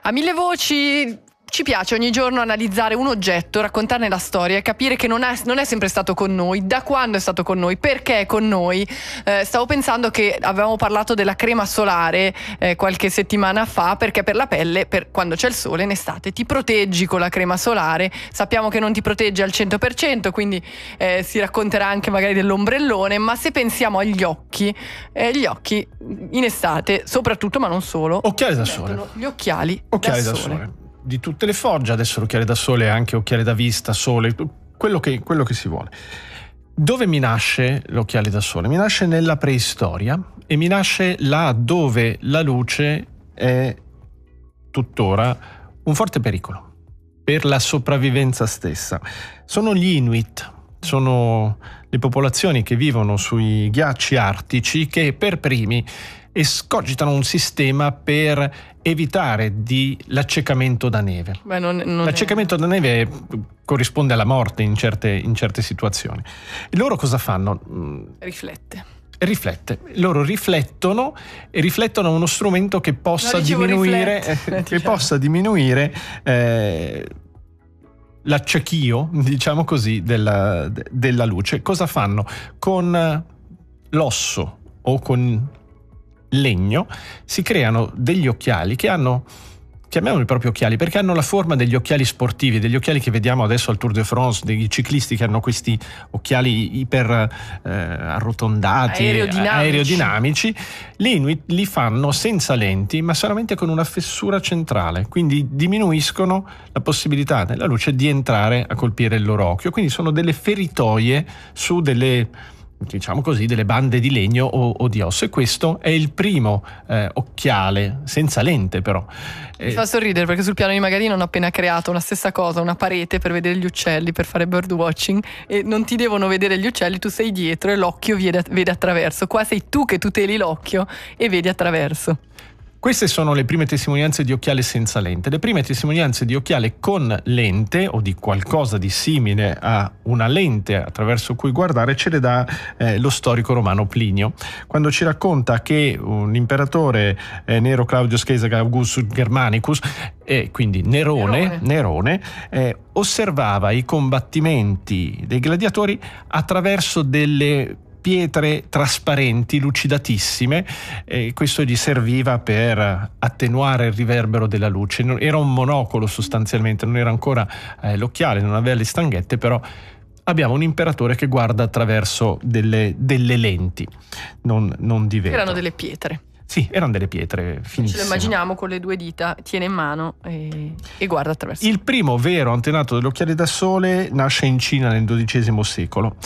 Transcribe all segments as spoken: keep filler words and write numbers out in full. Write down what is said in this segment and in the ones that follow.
A mille voci ci piace ogni giorno analizzare un oggetto, raccontarne la storia e capire che non è, non è sempre stato con noi, da quando è stato con noi, perché è con noi. Eh, stavo pensando che avevamo parlato della crema solare eh, qualche settimana fa, perché per la pelle, per quando c'è il sole in estate, ti proteggi con la crema solare. Sappiamo che non ti protegge al cento per cento, quindi eh, si racconterà anche magari dell'ombrellone, ma se pensiamo agli occhi, eh, gli occhi in estate, soprattutto, ma non solo, occhiali da sole. Gli occhiali, occhiali da, da sole. sole. Di tutte le fogge, adesso l'occhiale da sole, anche occhiale da vista, sole, quello che, quello che si vuole. Dove mi nasce l'occhiale da sole? Mi nasce nella preistoria e mi nasce là dove la luce è tuttora un forte pericolo per la sopravvivenza stessa. Sono gli Inuit, sono le popolazioni che vivono sui ghiacci artici che per primi escogitano un sistema per evitare di l'accecamento da neve. Beh, non, non L'accecamento è... da neve corrisponde alla morte in certe, in certe situazioni. E loro cosa fanno? Riflette. Riflette. Loro riflettono e riflettono uno strumento che possa no, diminuire, riflette, eh, che diciamo. possa diminuire eh, l'accecchio, diciamo così, della, della luce. Cosa fanno? Con l'osso o con legno si creano degli occhiali che hanno, chiamiamoli proprio occhiali, perché hanno la forma degli occhiali sportivi, degli occhiali che vediamo adesso al Tour de France, dei ciclisti che hanno questi occhiali iper eh, arrotondati, aerodinamici. aerodinamici. Gli Inuit li fanno senza lenti, ma solamente con una fessura centrale, quindi diminuiscono la possibilità della luce di entrare a colpire il loro occhio. Quindi sono delle feritoie su delle, diciamo così, delle bande di legno o, o di osso, e questo è il primo eh, occhiale senza lente, però. Mi fa sorridere perché sul piano di Magadino hanno appena creato la stessa cosa, una parete per vedere gli uccelli, per fare bird watching, e non ti devono vedere gli uccelli, tu sei dietro e l'occhio vede, vede attraverso. Qua sei tu che tuteli l'occhio e vedi attraverso. Queste sono le prime testimonianze di occhiale senza lente. Le prime testimonianze di occhiale con lente o di qualcosa di simile a una lente attraverso cui guardare ce le dà eh, lo storico romano Plinio, quando ci racconta che un imperatore eh, Nero Claudius Caesar Augustus Germanicus, e quindi Nerone, Nerone. Nerone eh, osservava i combattimenti dei gladiatori attraverso delle pietre trasparenti, lucidatissime, e questo gli serviva per attenuare il riverbero della luce. Era un monocolo sostanzialmente, non era ancora eh, l'occhiale, non aveva le stanghette, però abbiamo un imperatore che guarda attraverso delle, delle lenti, non, non di vetro. Erano delle pietre. Sì, erano delle pietre finissime. Ce lo immaginiamo con le due dita, tiene in mano e, e guarda attraverso. Il primo vero antenato dell'occhiale da sole nasce in Cina nel dodicesimo secolo.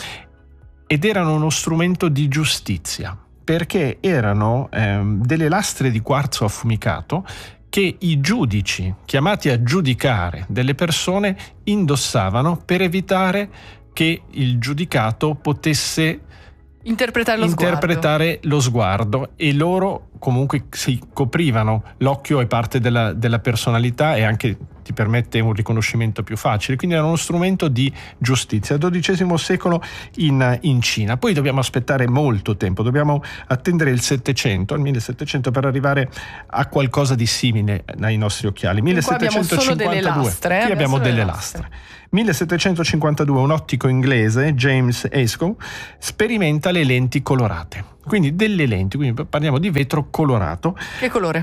Ed erano uno strumento di giustizia, perché erano ehm, delle lastre di quarzo affumicato che i giudici, chiamati a giudicare delle persone, indossavano per evitare che il giudicato potesse interpretare lo interpretare sguardo. lo sguardo, e loro comunque si coprivano l'occhio, è parte della, della personalità e anche ti permette un riconoscimento più facile, quindi era uno strumento di giustizia. dodicesimo secolo in, in Cina. Poi dobbiamo aspettare molto tempo, dobbiamo attendere il Settecento, il millesettecento, per arrivare a qualcosa di simile ai nostri occhiali. millesettecentocinquantadue. Abbiamo solo delle lastre, eh? Qui abbiamo solo delle lastre. lastre. millesettecentocinquantadue un ottico inglese, James Ayscough, sperimenta le lenti colorate, quindi delle lenti, quindi parliamo di vetro colorato. Che colore?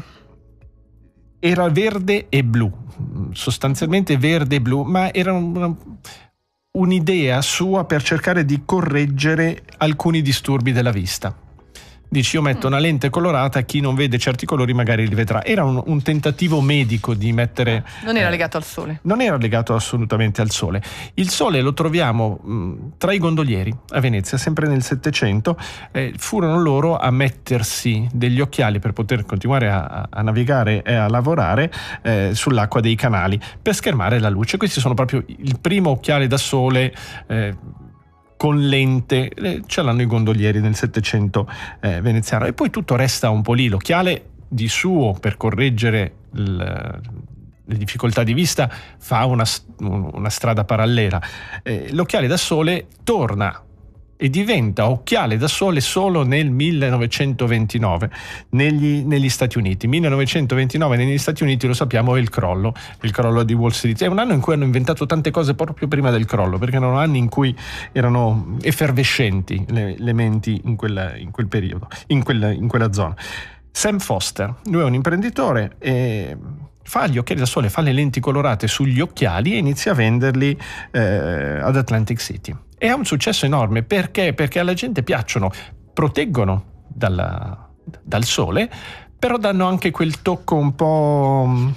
Era verde e blu, sostanzialmente verde e blu, ma era una, un'idea sua per cercare di correggere alcuni disturbi della vista. Dici, io metto una lente colorata, chi non vede certi colori magari li vedrà. Era un, un tentativo medico di mettere... Non era eh, legato al sole. Non era legato assolutamente al sole. Il sole lo troviamo mh, tra i gondolieri a Venezia, sempre nel Settecento. Eh, furono loro a mettersi degli occhiali per poter continuare a, a navigare e a lavorare eh, sull'acqua dei canali, per schermare la luce. Questi sono proprio il primo occhiale da sole eh, con lente, eh, ce l'hanno i gondolieri nel Settecento eh, veneziano, e poi tutto resta un po' lì. L'occhiale di suo, per correggere il, le difficoltà di vista, fa una, una strada parallela. Eh, l'occhiale da sole torna e diventa occhiale da sole solo nel millenovecentoventinove negli, negli Stati Uniti. millenovecentoventinove negli Stati Uniti, lo sappiamo, è il crollo, il crollo di Wall Street. È un anno in cui hanno inventato tante cose proprio prima del crollo, perché erano anni in cui erano effervescenti le, le menti in, quella, in quel periodo, in quella, in quella zona. Sam Foster, lui è un imprenditore e fa gli occhiali da sole, fa le lenti colorate sugli occhiali e inizia a venderli eh, ad Atlantic City. E ha un successo enorme. Perché? Perché alla gente piacciono, proteggono dalla, dal sole, però danno anche quel tocco un po'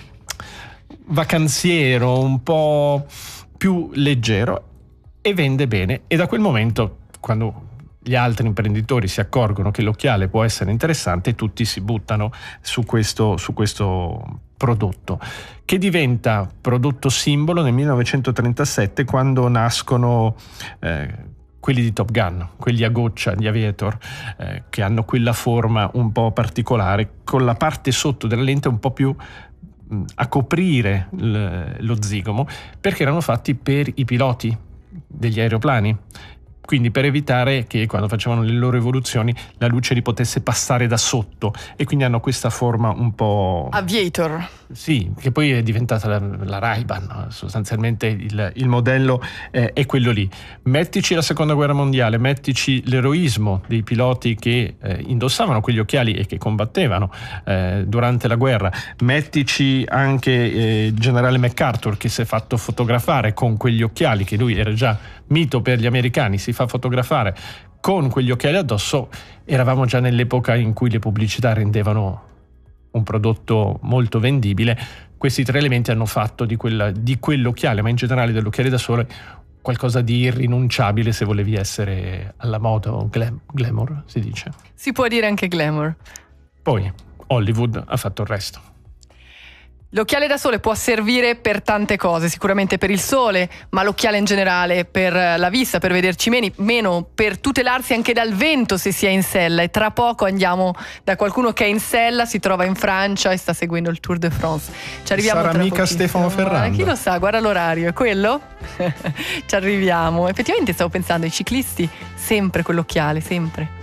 vacanziero, un po' più leggero, e vende bene. E da quel momento, quando gli altri imprenditori si accorgono che l'occhiale può essere interessante, tutti si buttano su questo, su questo prodotto, che diventa prodotto simbolo nel millenovecentotrentasette, quando nascono eh, quelli di Top Gun, quelli a goccia, gli Aviator, eh, che hanno quella forma un po' particolare, con la parte sotto della lente un po' più mh, a coprire l- lo zigomo, perché erano fatti per i piloti degli aeroplani. Quindi per evitare che quando facevano le loro evoluzioni la luce li potesse passare da sotto, e quindi hanno questa forma un po' Aviator. Sì, che poi è diventata la, la Ray-Ban, sostanzialmente il, il modello eh, è quello lì. Mettici la seconda guerra mondiale, mettici l'eroismo dei piloti che eh, indossavano quegli occhiali e che combattevano eh, durante la guerra, mettici anche eh, il generale MacArthur, che si è fatto fotografare con quegli occhiali, che lui era già mito per gli americani, si fa fotografare con quegli occhiali addosso. Eravamo già nell'epoca in cui le pubblicità rendevano un prodotto molto vendibile. Questi tre elementi hanno fatto di, quella, di quell'occhiale, ma in generale dell'occhiale da sole, qualcosa di irrinunciabile se volevi essere alla moda, o glam, glamour si dice. Si può dire anche glamour. Poi Hollywood ha fatto il resto. L'occhiale da sole può servire per tante cose, sicuramente per il sole, ma l'occhiale in generale per la vista, per vederci meno, meno, per tutelarsi anche dal vento se si è in sella. E tra poco andiamo da qualcuno che è in sella, si trova in Francia e sta seguendo il Tour de France. Ci arriviamo. Sarà tra mica pochissimo. Stefano Ferrando? Chi lo sa, guarda l'orario, è quello? Ci arriviamo. Effettivamente stavo pensando, i ciclisti sempre quell'occhiale, sempre.